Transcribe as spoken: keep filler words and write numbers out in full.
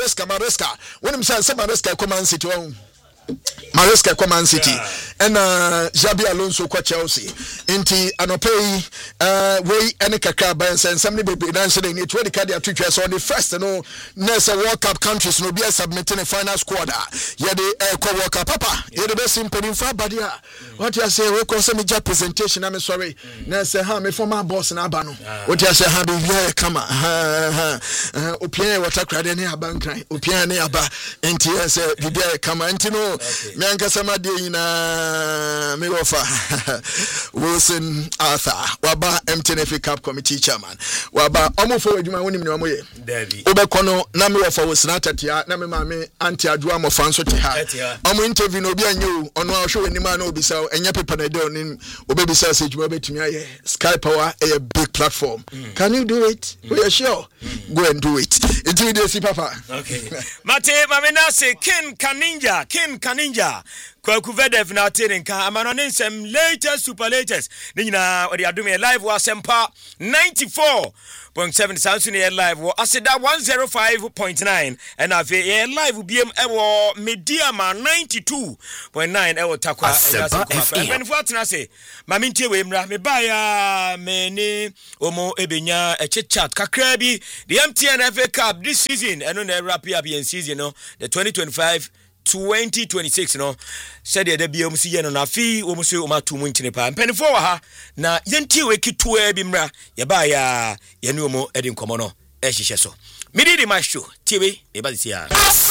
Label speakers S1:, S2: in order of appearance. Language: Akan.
S1: Maresca Maresca when him say Maresca come Man City oh Maresca come Man City and uh Xabi Alonso kwa Chelsea inti anopei uh we any kakra ban say somebody be dance dey need twenty card atwitwa so on the first no next World Cup countries no be submitting a final squad ye dey uh, World Cup papa ye dey be simple in fa badia what you say we call some job presentation I'm sorry na say ha me former boss na aba no what you say ha be here kama ha ha opia water crade ne abankran opia ne aba inti say be there kama inti no me ankasa ma de ina me wofa Wilson Arthur waba M T N F Cup committee chairman waba omofo adwuma wonim ne omoye David obekono na me wofa Wilson Atatia na me ma me anti adwoa mo fan so te ha omo interview no obi anyo ono a hwe wani ma na obi sa enya pepa na de onim obebi sa se adwuma betumi aye Sky Power a big platform mm. Can you do it mm. We are sure mm. Go and do it it will dey see papa
S2: okay Mate mame na say Ken Kaninja Ken Kaninja Kwaku Vedev na tirin ka amano nsem latest super latest ni nyina odi adome live wa sempa ninety-four point seven Samsung air live wo aseda one oh five point nine and ave air live biem e wo Mediama ninety-two point nine e wo takwa ben fu atena se ma mentie we mra me ba ya me ni omo ebenya e chichat kakra bi the M T N F A Cup this season eno na wrap up in season no the twenty twenty-five twenty twenty-six no said the B M C no na fi wo muso o matu mu ntine pa mpenifo wa ha na yentie we kitoa bi mra ye ba ya ye ne omo edi nkomo no e hihye so midi di ma show tie we e ba sia